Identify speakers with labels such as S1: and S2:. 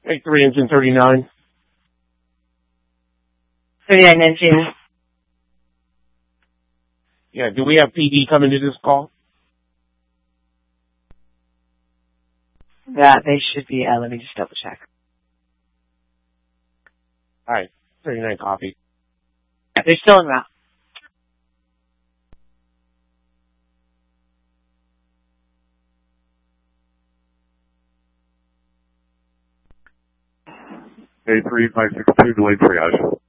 S1: Take 3 engine 39.
S2: 39 engine.
S1: Yeah, do we have PD coming to this call?
S2: Yeah, they should be. Let me just double check.
S1: All right, 39 copy.
S2: Yeah, they're still en route.
S3: A3562 delayed triage.